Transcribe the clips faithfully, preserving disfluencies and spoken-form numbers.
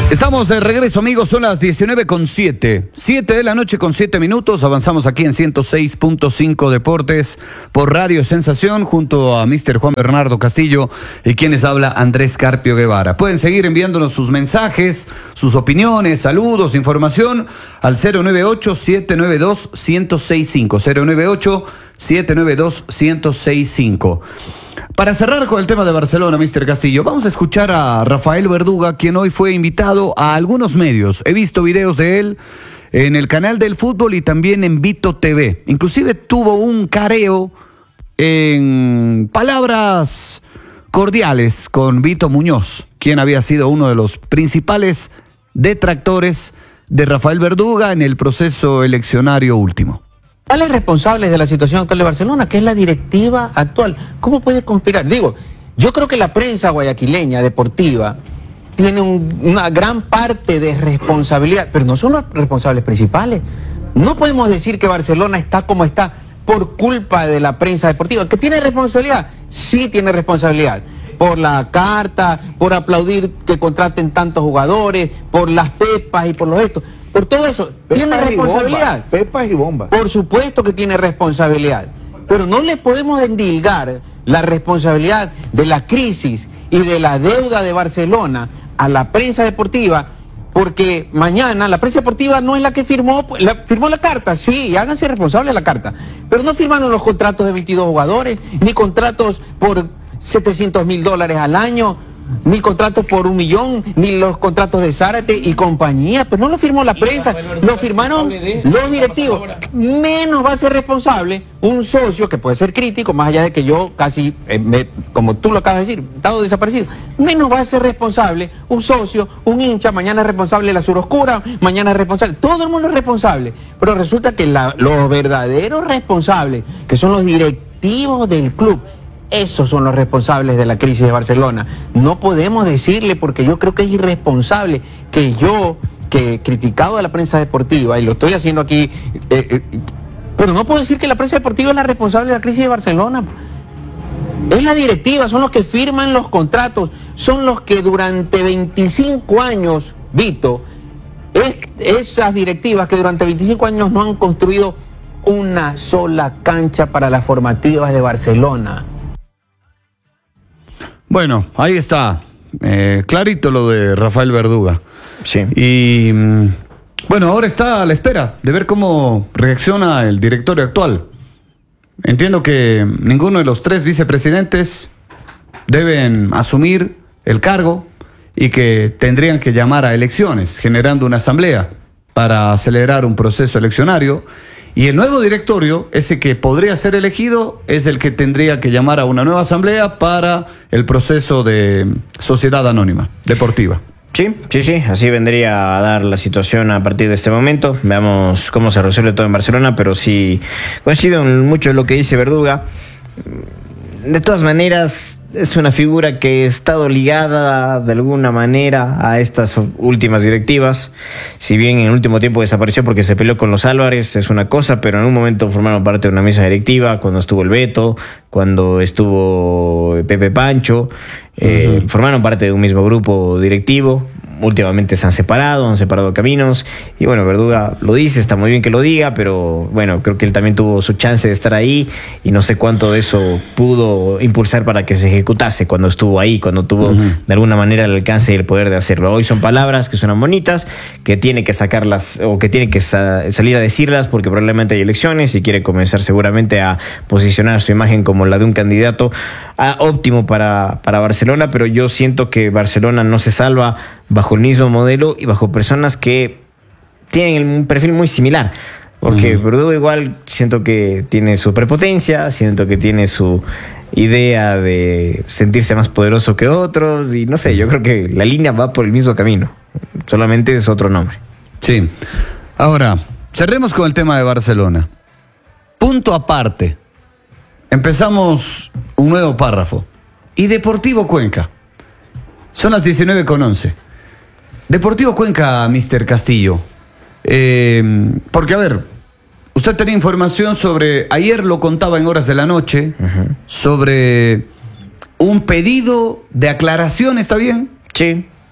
Estamos de regreso, amigos, son las diecinueve con siete. siete de la noche con siete minutos. Avanzamos aquí en ciento seis punto cinco Deportes por Radio Sensación junto a mister Juan Bernardo Castillo y quienes habla Andrés Carpio Guevara. Pueden seguir enviándonos sus mensajes, sus opiniones, saludos, información al cero nueve ocho, siete nueve dos, uno cero seis cinco. cero nueve ocho, siete nueve dos, uno cero seis cinco. Para cerrar con el tema de Barcelona, mister Castillo, vamos a escuchar a Rafael Verduga, quien hoy fue invitado a algunos medios. He visto videos de él en el canal del fútbol y también en Vito T V. Inclusive tuvo un careo en palabras cordiales con Vito Muñoz, quien había sido uno de los principales detractores de Rafael Verduga en el proceso eleccionario último. ¿Cuál es el responsable de la situación actual de Barcelona? Que es la directiva actual. ¿Cómo puede conspirar? Digo, yo creo que la prensa guayaquileña deportiva tiene un, una gran parte de responsabilidad, pero no son los responsables principales. No podemos decir que Barcelona está como está por culpa de la prensa deportiva. ¿Que tiene responsabilidad? Sí tiene responsabilidad. Por la carta, por aplaudir que contraten tantos jugadores, por las pepas y por los estos. Por todo eso, Pepas tiene responsabilidad. Y bombas, pepas y bombas. Por supuesto que tiene responsabilidad. Pero no le podemos endilgar la responsabilidad de la crisis y de la deuda de Barcelona a la prensa deportiva, porque mañana la prensa deportiva no es la que firmó, la, firmó la carta, sí, háganse responsables de la carta, pero no firmaron los contratos de veintidós jugadores, ni contratos por setecientos mil dólares al año, ni contratos por un millón, ni los contratos de Zárate y compañía, pues no lo firmó la prensa, lo firmaron los directivos. Menos va a ser responsable un socio que puede ser crítico, más allá de que yo casi, eh, me, como tú lo acabas de decir, he estado desaparecido. Menos va a ser responsable un socio, un hincha, mañana es responsable la Suroscura, mañana es responsable, todo el mundo es responsable, pero resulta que la, los verdaderos responsables, que son los directivos del club, esos son los responsables de la crisis de Barcelona. No podemos decirle, porque yo creo que es irresponsable que yo, que he criticado a la prensa deportiva, y lo estoy haciendo aquí, eh, eh, pero no puedo decir que la prensa deportiva es la responsable de la crisis de Barcelona. Es la directiva, son los que firman los contratos, son los que durante veinticinco años, Vito, es, esas directivas que durante veinticinco años no han construido una sola cancha para las formativas de Barcelona. Bueno, ahí está, eh, clarito lo de Rafael Verduga. Sí. Y bueno, ahora está a la espera de ver cómo reacciona el directorio actual. Entiendo que ninguno de los tres vicepresidentes deben asumir el cargo y que tendrían que llamar a elecciones, generando una asamblea para acelerar un proceso eleccionario. Y el nuevo directorio, ese que podría ser elegido, es el que tendría que llamar a una nueva asamblea para el proceso de sociedad anónima deportiva. Sí, sí, sí, así vendría a dar la situación a partir de este momento. Veamos cómo se resuelve todo en Barcelona, pero sí coincido en mucho de lo que dice Verduga. De todas maneras, es una figura que ha estado ligada de alguna manera a estas últimas directivas. Si bien en el último tiempo desapareció porque se peleó con los Álvarez, es una cosa, pero en un momento formaron parte de una misma directiva, cuando estuvo el Beto, cuando estuvo Pepe Pancho, eh, uh-huh. formaron parte de un mismo grupo directivo. Últimamente se han separado, han separado caminos, y bueno, Verduga lo dice, está muy bien que lo diga, pero bueno, creo que él también tuvo su chance de estar ahí, y no sé cuánto de eso pudo impulsar para que se ejecutase cuando estuvo ahí, cuando tuvo uh-huh. de alguna manera el alcance y el poder de hacerlo. Hoy son palabras que suenan bonitas, que tiene que sacarlas, o que tiene que sa- salir a decirlas, porque probablemente hay elecciones, y quiere comenzar seguramente a posicionar su imagen como la de un candidato a, óptimo para, para Barcelona, pero yo siento que Barcelona no se salva bajo el mismo modelo y bajo personas que tienen un perfil muy similar. Porque uh-huh. Verduga igual siento que tiene su prepotencia, siento que tiene su idea de sentirse más poderoso que otros, y no sé, yo creo que la línea va por el mismo camino, solamente es otro nombre. Sí. Ahora, cerremos con el tema de Barcelona. Punto aparte. Empezamos un nuevo párrafo. Y Deportivo Cuenca. Son las diecinueve con once. Deportivo Cuenca, mister Castillo. Eh, porque, a ver, usted tenía información sobre, ayer lo contaba en horas de la noche, uh-huh. sobre un pedido de aclaración, ¿está bien? Sí.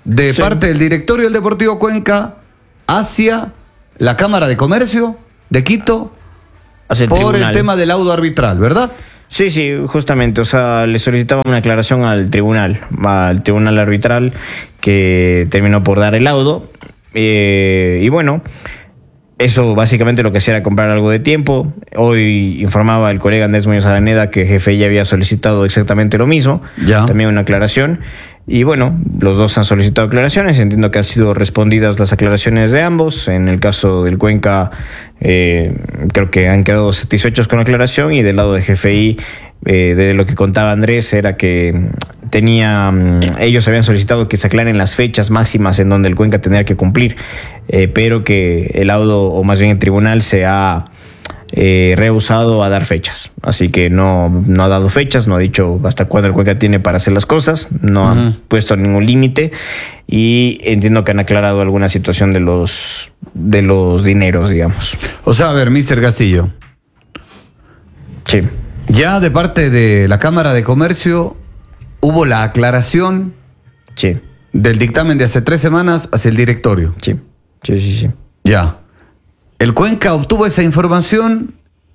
de Sí. parte del directorio del Deportivo Cuenca hacia la Cámara de Comercio de Quito Hacia el por el tribunal. tema del laudo arbitral, ¿verdad? Sí, sí, justamente, o sea, le solicitaba una aclaración al tribunal, al tribunal arbitral que terminó por dar el laudo. Eh, y bueno, eso básicamente lo que hacía era comprar algo de tiempo. Hoy informaba el colega Andrés Muñoz Araneda que G F I ya había solicitado exactamente lo mismo, Ya. también una aclaración. Y bueno, los dos han solicitado aclaraciones. Entiendo que han sido respondidas las aclaraciones de ambos. En el caso del Cuenca, eh, creo que han quedado satisfechos con la aclaración. Y del lado de G F I, eh, de lo que contaba Andrés, era que tenía, ellos habían solicitado que se aclaren las fechas máximas en donde el Cuenca tendría que cumplir, eh, pero que el laudo, o más bien el tribunal, se ha Eh, rehusado a dar fechas, así que no, no ha dado fechas, no ha dicho hasta cuándo el Cuenca tiene para hacer las cosas, no uh-huh. han puesto ningún límite, y entiendo que han aclarado alguna situación de los de los dineros, digamos. O sea, a ver, mister Castillo, sí, ya de parte de la Cámara de Comercio hubo la aclaración sí, del dictamen de hace tres semanas hacia el directorio. sí, sí, sí, sí. Ya. ¿El Cuenca obtuvo esa información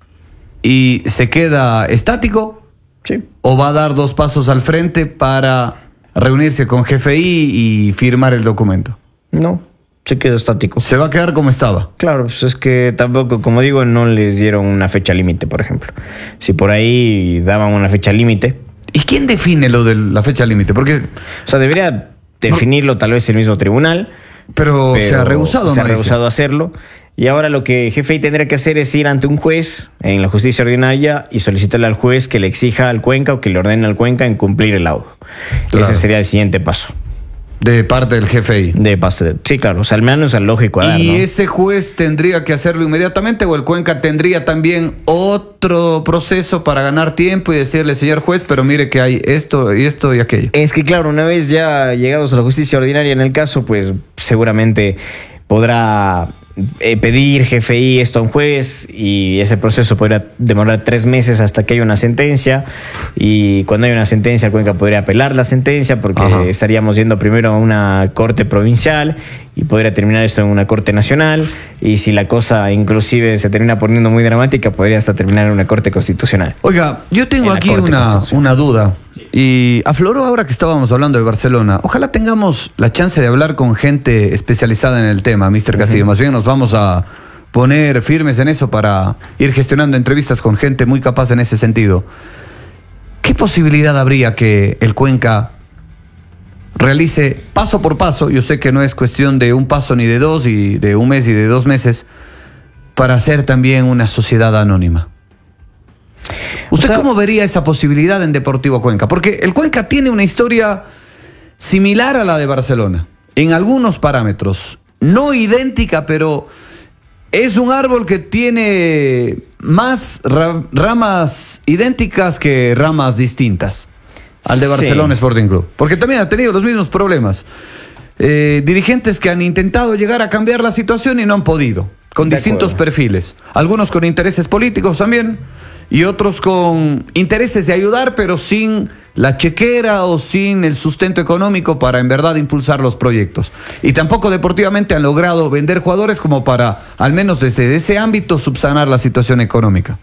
y se queda estático? Sí. ¿O va a dar dos pasos al frente para reunirse con G F I y firmar el documento? No, se quedó estático. ¿Se va a quedar como estaba? Claro, pues es que tampoco, como digo, no les dieron una fecha límite, por ejemplo. Si por ahí daban una fecha límite. ¿Y quién define lo de la fecha límite? Porque, o sea, debería definirlo tal vez el mismo tribunal. Pero, pero se ha rehusado, Se ¿no? ha rehusado a hacerlo. Y ahora lo que G F I tendrá que hacer es ir ante un juez en la justicia ordinaria y solicitarle al juez que le exija al Cuenca o que le ordene al Cuenca en cumplir el laudo. Claro. Ese sería el siguiente paso. De parte del G F I. De parte, sí, claro. O sea, al menos es lógico a dar, ¿Y ¿no? ese juez tendría que hacerlo inmediatamente o el Cuenca tendría también otro proceso para ganar tiempo y decirle, señor juez, pero mire que hay esto y esto y aquello? Es que, claro, una vez ya llegados a la justicia ordinaria en el caso, pues seguramente podrá eh, pedir G F I esto a un juez y ese proceso podría demorar tres meses hasta que haya una sentencia, y cuando haya una sentencia el Cuenca podría apelar la sentencia porque Ajá. estaríamos yendo primero a una corte provincial y podría terminar esto en una corte nacional, y si la cosa inclusive se termina poniendo muy dramática podría hasta terminar en una corte constitucional. Oiga, yo tengo En aquí una, una duda y afloró ahora que estábamos hablando de Barcelona. Ojalá tengamos la chance de hablar con gente especializada en el tema, mister Castillo. Uh-huh. Más bien nos vamos a poner firmes en eso para ir gestionando entrevistas con gente muy capaz en ese sentido. ¿Qué posibilidad habría que el Cuenca realice paso por paso? Yo sé que no es cuestión de un paso ni de dos, y de un mes y de dos meses, para hacer también una sociedad anónima. ¿Usted o sea, cómo vería esa posibilidad en Deportivo Cuenca? Porque el Cuenca tiene una historia similar a la de Barcelona, en algunos parámetros. No idéntica, pero es un árbol que tiene más ra ramas idénticas que ramas distintas al de Barcelona sí. Sporting Club. Porque también ha tenido los mismos problemas. Eh, dirigentes que han intentado llegar a cambiar la situación y no han podido, con de distintos acuerdo. perfiles. Algunos con intereses políticos también, y otros con intereses de ayudar, pero sin la chequera o sin el sustento económico para en verdad impulsar los proyectos. Y tampoco deportivamente han logrado vender jugadores como para, al menos desde ese ámbito, subsanar la situación económica.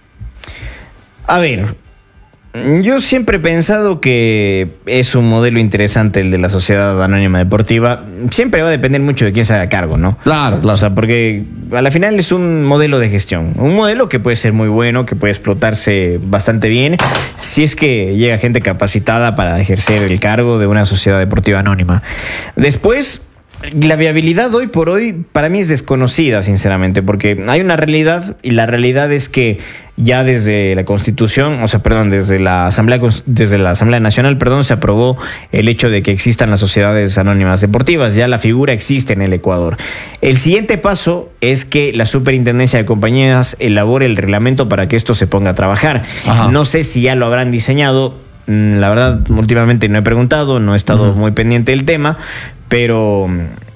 A ver, yo siempre he pensado que es un modelo interesante el de la Sociedad Anónima Deportiva. Siempre va a depender mucho de quién se haga cargo, ¿no? Claro, claro. O sea, porque a la final es un modelo de gestión. Un modelo que puede ser muy bueno, que puede explotarse bastante bien, si es que llega gente capacitada para ejercer el cargo de una sociedad deportiva anónima. Después, la viabilidad hoy por hoy para mí es desconocida, sinceramente, porque hay una realidad, y la realidad es que ya desde la Constitución, o sea, perdón, desde la Asamblea, desde la Asamblea Nacional, perdón, se aprobó el hecho de que existan las sociedades anónimas deportivas. Ya la figura existe en el Ecuador. El siguiente paso es que la Superintendencia de Compañías elabore el reglamento para que esto se ponga a trabajar. Ajá. No sé si ya lo habrán diseñado. La verdad, últimamente no he preguntado, no he estado uh-huh. muy pendiente del tema, pero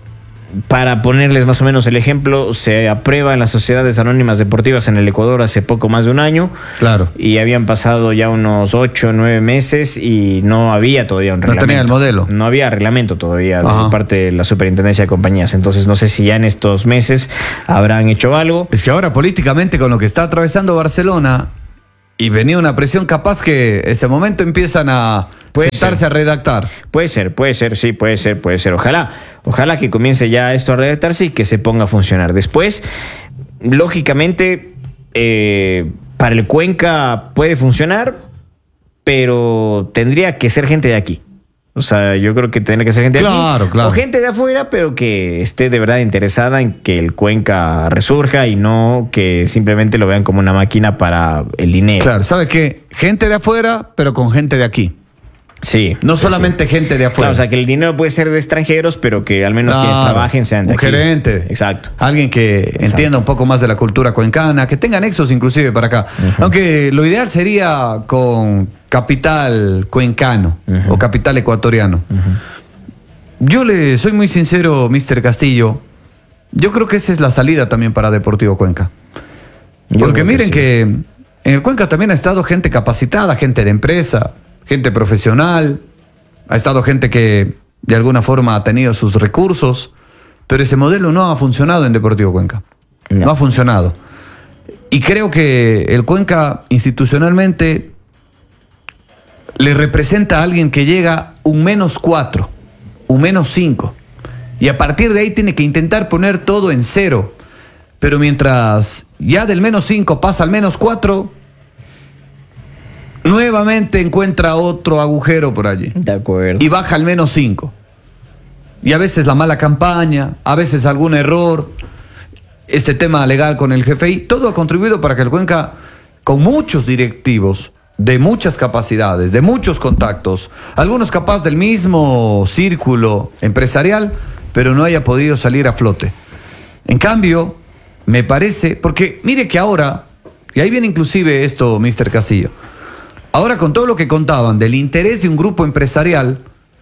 Para ponerles más o menos el ejemplo, se aprueba en las sociedades anónimas deportivas en el Ecuador hace poco más de un año. Claro. Y habían pasado ya unos ocho o nueve meses y no había todavía un reglamento. No tenía el modelo. No había reglamento todavía Ajá. de parte de la Superintendencia de Compañías. Entonces no sé si ya en estos meses habrán hecho algo. Es que ahora políticamente con lo que está atravesando Barcelona y venía una presión, capaz que ese momento empiezan a Puede sentarse ser. a redactar. Puede ser, puede ser, sí, puede ser, puede ser. Ojalá, ojalá que comience ya esto a redactarse y que se ponga a funcionar. Después, lógicamente, eh, para el Cuenca puede funcionar, pero tendría que ser gente de aquí. O sea, yo creo que tendría que ser gente de Claro, aquí. claro. O gente de afuera, pero que esté de verdad interesada en que el Cuenca resurja y no que simplemente lo vean como una máquina para el dinero. Claro, ¿sabe qué? Gente de afuera, pero con gente de aquí. Sí. No sí, solamente sí. gente de afuera. Claro, o sea, que el dinero puede ser de extranjeros, pero que al menos quienes Claro, trabajen sean de un aquí. gerente. Exacto. Alguien que Exacto. entienda un poco más de la cultura cuencana, que tenga nexos inclusive para acá. Uh-huh. Aunque lo ideal sería con capital cuencano uh-huh. o capital ecuatoriano. Uh-huh. Yo le soy muy sincero, mister Castillo. Yo creo que esa es la salida también para Deportivo Cuenca. Yo Porque miren que, sí. que en el Cuenca también ha estado gente capacitada, gente de empresa, gente profesional, ha estado gente que de alguna forma ha tenido sus recursos, pero ese modelo no ha funcionado en Deportivo Cuenca. No, no ha funcionado. Y creo que el Cuenca institucionalmente le representa a alguien que llega un menos cuatro, un menos cinco. Y a partir de ahí tiene que intentar poner todo en cero. Pero mientras ya del menos cinco pasa al menos cuatro, nuevamente encuentra otro agujero por allí. De acuerdo. Y baja al menos cinco. Y a veces la mala campaña, a veces algún error, este tema legal con el G F I, todo ha contribuido para que el Cuenca, con muchos directivos, de muchas capacidades, de muchos contactos, algunos capaz del mismo círculo empresarial, pero no haya podido salir a flote. En cambio, me parece, porque mire que ahora, y ahí viene inclusive esto, mister Castillo, ahora con todo lo que contaban del interés de un grupo empresarial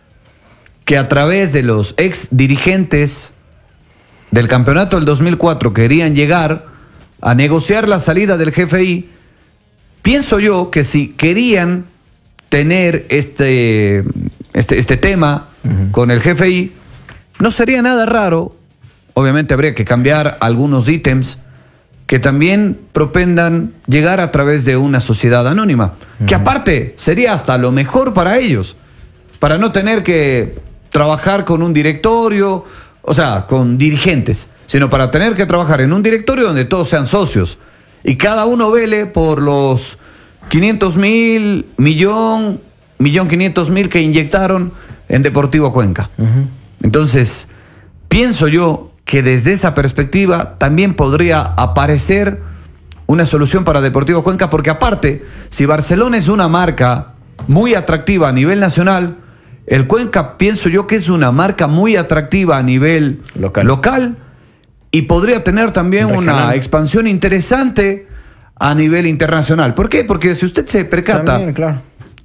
que a través de los ex dirigentes del campeonato del dos mil cuatro querían llegar a negociar la salida del G F I, pienso yo que si querían tener este, este, este tema uh-huh. con el G F I, no sería nada raro, obviamente habría que cambiar algunos ítems que también propendan llegar a través de una sociedad anónima, uh-huh. que aparte sería hasta lo mejor para ellos, para no tener que trabajar con un directorio, o sea, con dirigentes, sino para tener que trabajar en un directorio donde todos sean socios y cada uno vele por los quinientos mil, millón, millón quinientos mil que inyectaron en Deportivo Cuenca. Uh-huh. Entonces, pienso yo que desde esa perspectiva también podría aparecer una solución para Deportivo Cuenca, porque aparte, si Barcelona es una marca muy atractiva a nivel nacional, el Cuenca pienso yo que es una marca muy atractiva a nivel local, local y podría tener también regional. Una expansión interesante a nivel internacional. ¿Por qué? Porque si usted se percata, también, claro.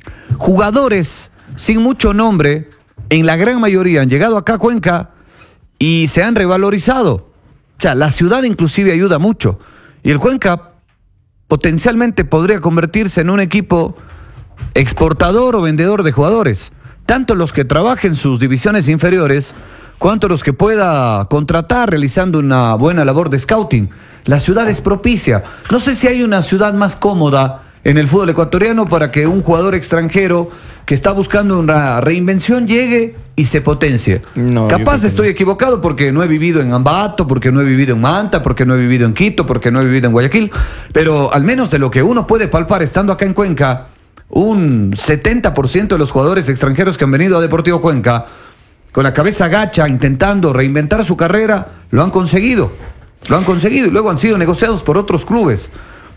jugadores sin mucho nombre, en la gran mayoría han llegado acá a Cuenca y se han revalorizado. O sea, la ciudad inclusive ayuda mucho. Y el Cuenca potencialmente podría convertirse en un equipo exportador o vendedor de jugadores. Tanto los que trabajen sus divisiones inferiores, cuanto los que pueda contratar realizando una buena labor de scouting. La ciudad es propicia. No sé si hay una ciudad más cómoda en el fútbol ecuatoriano para que un jugador extranjero que está buscando una reinvención llegue y se potencie. No, capaz estoy no. equivocado porque no he vivido en Ambato, porque no he vivido en Manta, porque no he vivido en Quito, porque no he vivido en Guayaquil, pero al menos de lo que uno puede palpar estando acá en Cuenca, un setenta por ciento de los jugadores extranjeros que han venido a Deportivo Cuenca con la cabeza gacha intentando reinventar su carrera, lo han conseguido. Lo han conseguido y luego han sido negociados por otros clubes.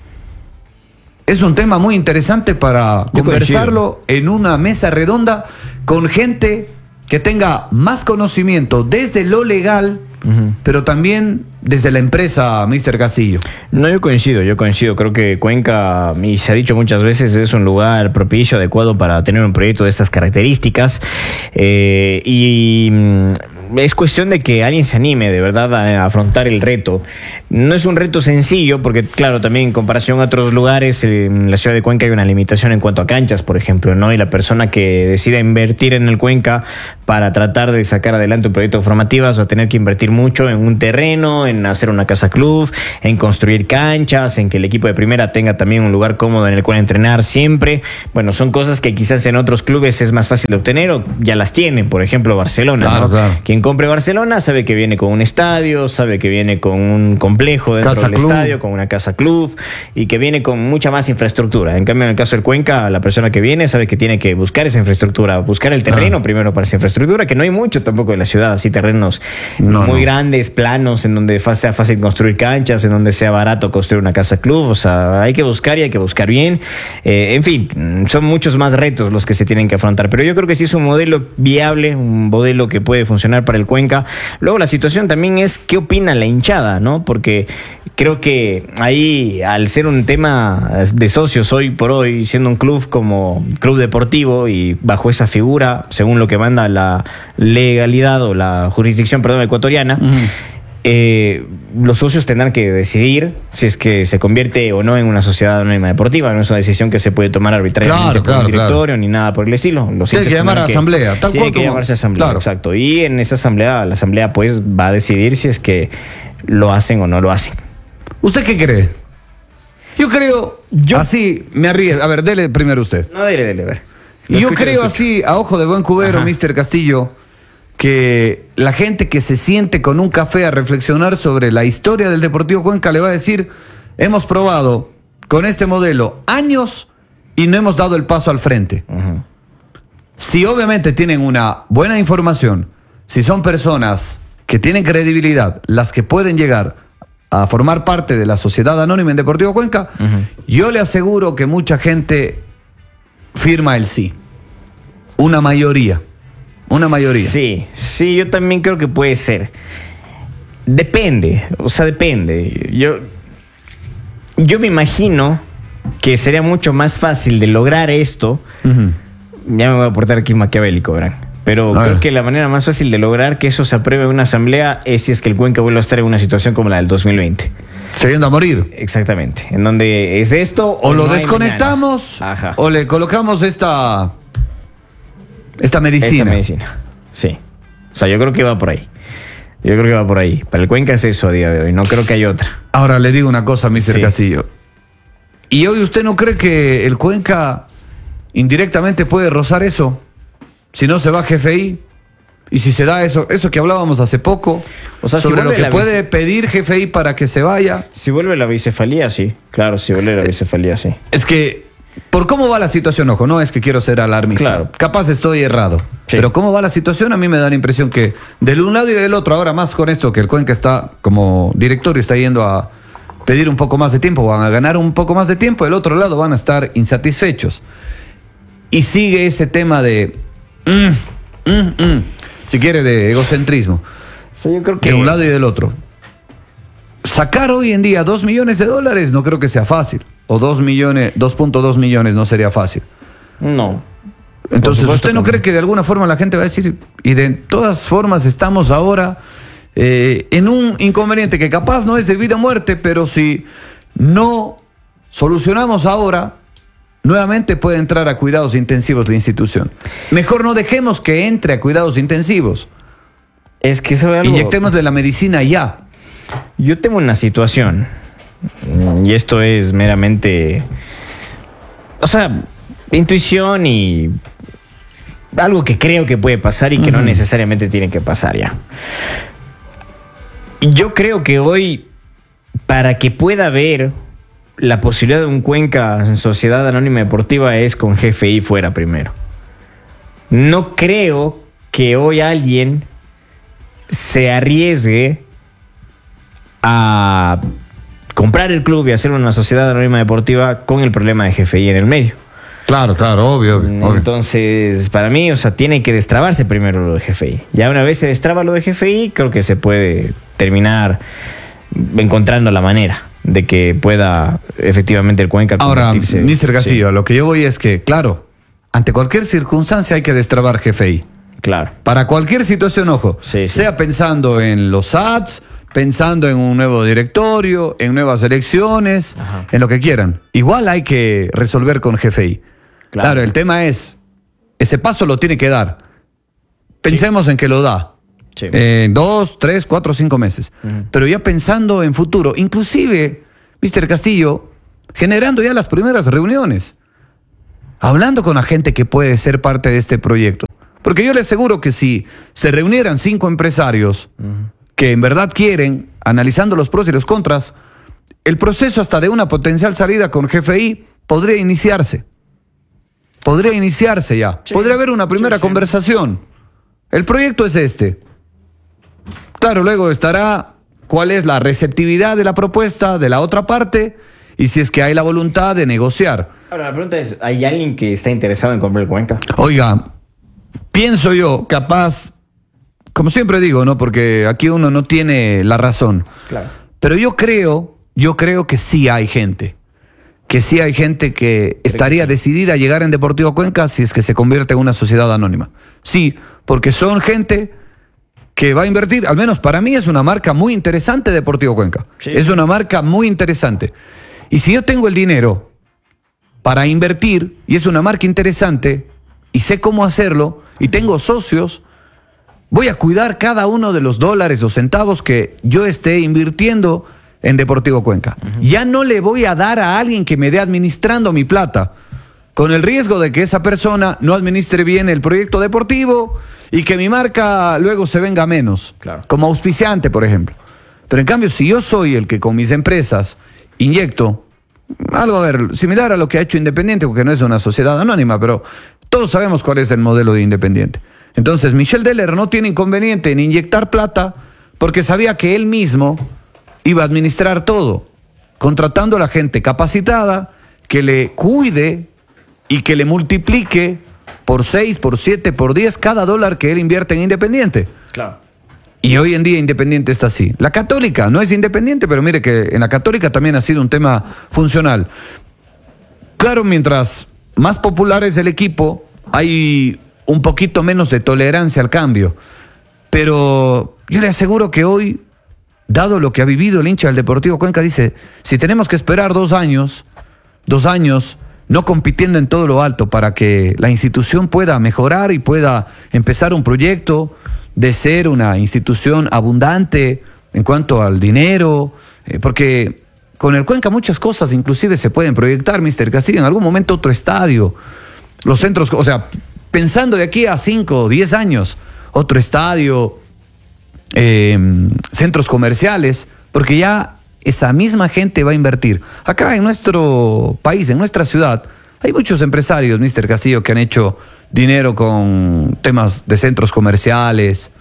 Es un tema muy interesante para Yo conversarlo coincido. En una mesa redonda con gente que tenga más conocimiento desde lo legal, uh-huh. pero también desde la empresa, mister Castillo. No, yo coincido, yo coincido. Creo que Cuenca, y se ha dicho muchas veces, es un lugar propicio, adecuado para tener un proyecto de estas características. Eh, y es cuestión de que alguien se anime de verdad a, a afrontar el reto. No es un reto sencillo porque, claro, también en comparación a otros lugares, en la ciudad de Cuenca hay una limitación en cuanto a canchas, por ejemplo, ¿no? Y la persona que decida invertir en el Cuenca para tratar de sacar adelante un proyecto formativas va a tener que invertir mucho en un terreno, en hacer una casa club, en construir canchas, en que el equipo de primera tenga también un lugar cómodo en el cual entrenar siempre. Bueno, son cosas que quizás en otros clubes es más fácil de obtener o ya las tienen, por ejemplo Barcelona, claro, ¿no? Claro. Quien compre Barcelona sabe que viene con un estadio, sabe que viene con un complejo dentro Casa del club. estadio, con una casa club y que viene con mucha más infraestructura. En cambio, en el caso del Cuenca, la persona que viene sabe que tiene que buscar esa infraestructura, buscar el terreno ah. primero para esa infraestructura, que no hay mucho tampoco en la ciudad, así terrenos no, muy no. grandes, planos, en donde sea fácil construir canchas, en donde sea barato construir una casa club. O sea, hay que buscar y hay que buscar bien. Eh, en fin, son muchos más retos los que se tienen que afrontar, pero yo creo que sí es un modelo viable, un modelo que puede funcionar para el Cuenca. Luego la situación también es qué opina la hinchada, ¿no? Porque creo que ahí, al ser un tema de socios hoy por hoy, siendo un club como club deportivo y bajo esa figura, según lo que manda la legalidad o la jurisdicción, perdón, ecuatoriana, uh-huh. Eh, los socios tendrán que decidir si es que se convierte o no en una sociedad anónima deportiva. No es una decisión que se puede tomar arbitrariamente claro, por claro, un directorio claro. ni nada por el estilo. Los tiene que llamar a asamblea, tal tiene cual que como... llamarse asamblea, claro. exacto. Y en esa asamblea, la asamblea pues va a decidir si es que lo hacen o no lo hacen. ¿Usted qué cree? Yo creo, yo así me arriesgo. A ver, dele primero usted. No, dele, dele, a ver. Lo yo escucho, creo así, a ojo de buen cubero, mister Castillo, que la gente que se siente con un café a reflexionar sobre la historia del Deportivo Cuenca le va a decir, hemos probado con este modelo años y no hemos dado el paso al frente. Uh-huh. Si obviamente tienen una buena información, si son personas que tienen credibilidad, las que pueden llegar a formar parte de la Sociedad Anónima en Deportivo Cuenca, uh-huh. yo le aseguro que mucha gente firma el sí. Una mayoría. Una mayoría. Sí, sí, yo también creo que puede ser. Depende, o sea, depende. Yo, yo me imagino que sería mucho más fácil de lograr esto. Uh-huh. Ya me voy a portar aquí maquiavélico, ¿verdad? Pero a creo ver. que la manera más fácil de lograr que eso se apruebe en una asamblea es si es que el Cuenca vuelva a estar en una situación como la del dos mil veinte. Se yendo a morir. Exactamente. En donde es esto o, o lo no desconectamos o le colocamos esta... Esta medicina. Esta medicina, sí. O sea, yo creo que va por ahí. Yo creo que va por ahí. Para el Cuenca es eso a día de hoy. No creo que haya otra. Ahora le digo una cosa, mister Sí. Castillo. ¿Y hoy usted no cree que el Cuenca indirectamente puede rozar eso? Si no se va G F I. Y si se da eso, eso que hablábamos hace poco, o sea, sobre si lo que puede pedir G F I para que se vaya. Si vuelve la bicefalía, sí. Claro, si vuelve la bicefalía, sí. Es que... Por cómo va la situación, ojo, no es que quiero ser alarmista. Claro. Capaz estoy errado. Sí. Pero cómo va la situación, a mí me da la impresión que del un lado y del otro, ahora más con esto que el Cuenca está como directorio, está yendo a pedir un poco más de tiempo, van a ganar un poco más de tiempo, del otro lado van a estar insatisfechos. Y sigue ese tema de, mm, mm, mm, si quiere, de egocentrismo. Sí, yo creo que... De un lado y del otro. Sacar hoy en día dos millones de dólares no creo que sea fácil. O dos millones, dos punto dos millones no sería fácil. No. Entonces, ¿usted no cree que de alguna forma la gente va a decir, y de todas formas estamos ahora eh, en un inconveniente que capaz no es de vida o muerte, pero si no solucionamos ahora, nuevamente puede entrar a cuidados intensivos la institución? Mejor no dejemos que entre a cuidados intensivos. Es que sabe algo. Inyectemos de la medicina ya. Yo tengo una situación, y esto es meramente, o sea, intuición y algo que creo que puede pasar y que uh-huh. no necesariamente tiene que pasar ya. Yo creo que hoy, para que pueda haber la posibilidad de un Cuenca en Sociedad Anónima Deportiva, es con G F I fuera primero. No creo que hoy alguien se arriesgue a comprar el club y hacer una sociedad anónima deportiva con el problema de G F I en el medio. Claro, claro, obvio, obvio. Entonces, para mí, o sea, tiene que destrabarse primero lo de G F I. Ya una vez se destraba lo de G F I, creo que se puede terminar encontrando la manera de que pueda efectivamente el Cuenca convertirse. Ahora, mister Castillo, sí. Lo que yo voy es que, claro, ante cualquier circunstancia hay que destrabar G F I. Claro. Para cualquier situación, ojo. Sí, sí. Sea pensando en los A Ds, pensando en un nuevo directorio, en nuevas elecciones, Ajá. en lo que quieran. Igual hay que resolver con G F I. Claro, claro el tema es, ese paso lo tiene que dar. Pensemos sí. en que lo da. Sí. Eh, dos, tres, cuatro, cinco meses. Uh-huh. Pero ya pensando en futuro, inclusive, mister Castillo, generando ya las primeras reuniones, hablando con la gente que puede ser parte de este proyecto. Porque yo le aseguro que si se reunieran cinco empresarios uh-huh. que en verdad quieren, analizando los pros y los contras, el proceso hasta de una potencial salida con G F I podría iniciarse. Podría iniciarse ya. Sí. Podría haber una primera sí, sí. conversación. El proyecto es este. Claro, luego estará cuál es la receptividad de la propuesta de la otra parte y si es que hay la voluntad de negociar. Ahora, la pregunta es, ¿hay alguien que está interesado en comprar el Cuenca? Oiga, pienso yo, capaz, como siempre digo, ¿no? Porque aquí uno no tiene la razón. Claro. Pero yo creo, yo creo que sí hay gente. Que sí hay gente que estaría decidida a llegar en Deportivo Cuenca si es que se convierte en una sociedad anónima. Sí, porque son gente que va a invertir, al menos para mí es una marca muy interesante Deportivo Cuenca. Sí. Es una marca muy interesante. Y si yo tengo el dinero para invertir, y es una marca interesante, y sé cómo hacerlo, y tengo socios, voy a cuidar cada uno de los dólares o centavos que yo esté invirtiendo en Deportivo Cuenca. Uh-huh. Ya no le voy a dar a alguien que me dé administrando mi plata, con el riesgo de que esa persona no administre bien el proyecto deportivo y que mi marca luego se venga menos, claro. como auspiciante, por ejemplo. Pero en cambio, si yo soy el que con mis empresas inyecto algo, a ver, similar a lo que ha hecho Independiente, porque no es una sociedad anónima, pero todos sabemos cuál es el modelo de Independiente. Entonces, Michel Deller no tiene inconveniente en inyectar plata porque sabía que él mismo iba a administrar todo, contratando a la gente capacitada que le cuide y que le multiplique por seis, por siete, por diez cada dólar que él invierte en Independiente. Claro. Y hoy en día Independiente está así. La Católica no es Independiente, pero mire que en la Católica también ha sido un tema funcional. Claro, mientras más popular es el equipo, hay un poquito menos de tolerancia al cambio. Pero yo le aseguro que hoy, dado lo que ha vivido el hincha del Deportivo Cuenca, dice, si tenemos que esperar dos años, dos años, no compitiendo en todo lo alto para que la institución pueda mejorar y pueda empezar un proyecto de ser una institución abundante en cuanto al dinero, eh, porque con el Cuenca muchas cosas inclusive se pueden proyectar, mister Castillo, en algún momento otro estadio, los centros, o sea, pensando de aquí a cinco o diez años, otro estadio, eh, centros comerciales, porque ya esa misma gente va a invertir. Acá en nuestro país, en nuestra ciudad, hay muchos empresarios, mister Castillo, que han hecho dinero con temas de centros comerciales,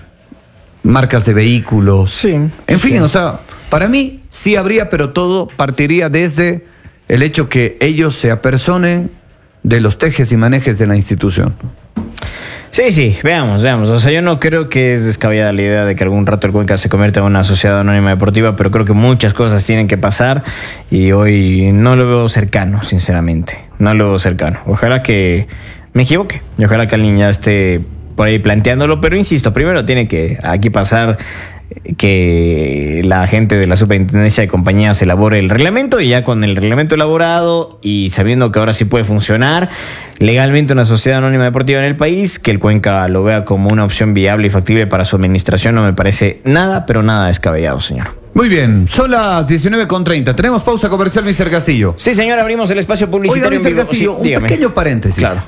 marcas de vehículos. Sí. En fin, sí. o sea, para mí sí habría, pero todo partiría desde el hecho que ellos se apersonen de los tejes y manejes de la institución. Sí, sí, veamos, veamos. O sea, yo no creo que es descabellada la idea de que algún rato el Cuenca se convierta en una sociedad anónima deportiva, pero creo que muchas cosas tienen que pasar y hoy no lo veo cercano, sinceramente. No lo veo cercano. Ojalá que me equivoque y ojalá que alguien ya esté por ahí planteándolo, pero insisto, primero tiene que aquí pasar que la gente de la superintendencia de compañías elabore el reglamento, y ya con el reglamento elaborado y sabiendo que ahora sí puede funcionar legalmente una sociedad anónima deportiva en el país, que el Cuenca lo vea como una opción viable y factible para su administración, no me parece nada, pero nada descabellado, señor. Muy bien, son las diecinueve con treinta. Tenemos pausa comercial, mister Castillo. Sí, señor, abrimos el espacio publicitario. Oiga, mister Castillo, sí, un dígame. Pequeño paréntesis. Claro.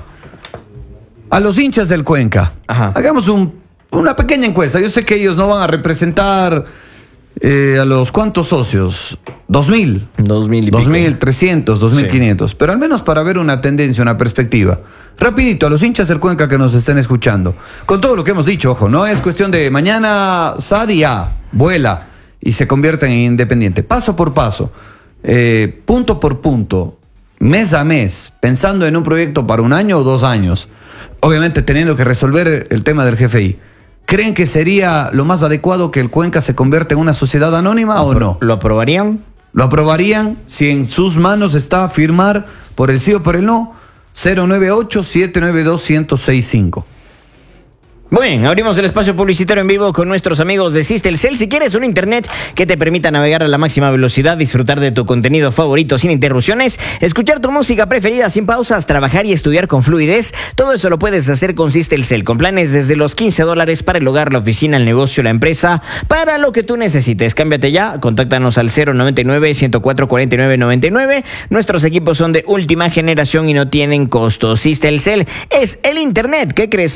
A los hinchas del Cuenca, Ajá. hagamos un, una pequeña encuesta. Yo sé que ellos no van a representar eh, a los cuantos socios, dos mil, dos mil y dos mil trescientos, dos mil quinientos, sí. Pero al menos para ver una tendencia, una perspectiva. Rapidito, a los hinchas del Cuenca que nos estén escuchando, con todo lo que hemos dicho, ojo, no es cuestión de mañana Sadia vuela y se convierte en Independiente, paso por paso, eh, punto por punto, mes a mes, pensando en un proyecto para un año o dos años, obviamente teniendo que resolver el tema del G F I. ¿Creen que sería lo más adecuado que el Cuenca se convierta en una sociedad anónima o no? ¿Lo aprobarían? ¿Lo aprobarían si en sus manos está firmar por el sí o por el no? cero nueve ocho, siete nueve dos, uno cero seis cinco. Bueno, abrimos el espacio publicitario en vivo con nuestros amigos de Sistelcel. Si quieres un internet que te permita navegar a la máxima velocidad, disfrutar de tu contenido favorito sin interrupciones, escuchar tu música preferida sin pausas, trabajar y estudiar con fluidez, todo eso lo puedes hacer con Sistelcel, con planes desde los quince dólares para el hogar, la oficina, el negocio, la empresa, para lo que tú necesites. Cámbiate ya, contáctanos al cero noventa y nueve, ciento cuatro, cuarenta y nueve noventa y nueve. Nuestros equipos son de última generación y no tienen costos. Sistelcel es el internet que crece.